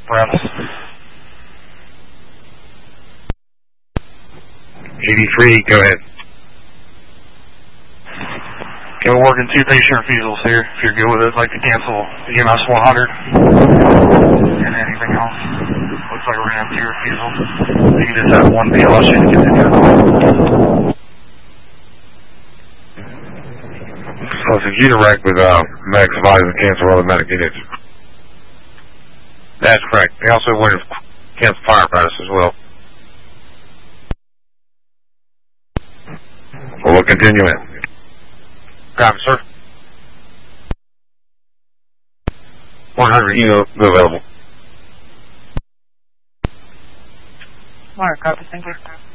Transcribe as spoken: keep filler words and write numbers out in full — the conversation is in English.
apparatus. eighty-three, go ahead. Okay, we're working two patient refusals here. If you're good with it, I'd like to cancel E M S one hundred. And anything else. Looks like we're going to have two refusals. You can just have one P L S unit continue. So if you direct with uh, medics advised to cancel other medic units. That's correct. They also want to cancel fire apparatus as well. We'll continue in. Copy, sir. one hundred units available. Alright, copy. Thank you.